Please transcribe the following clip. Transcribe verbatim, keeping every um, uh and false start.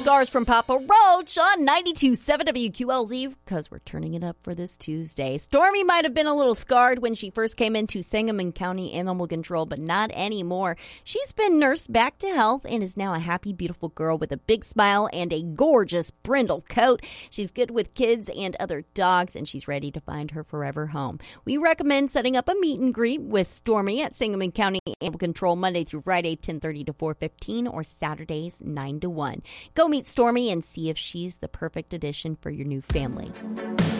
Scars from Papa Roach on ninety-two point seven W Q L Z because we're turning it up for this Tuesday. Stormy might have been a little scarred when she first came into Sangamon County Animal Control, but not anymore. She's been nursed back to health and is now a happy, beautiful girl with a big smile and a gorgeous brindle coat. She's good with kids and other dogs, and she's ready to find her forever home. We recommend setting up a meet and greet with Stormy at Sangamon County Animal Control Monday through Friday, ten thirty to four fifteen, or Saturdays, nine to one. Go meet Stormy and see if she's the perfect addition for your new family.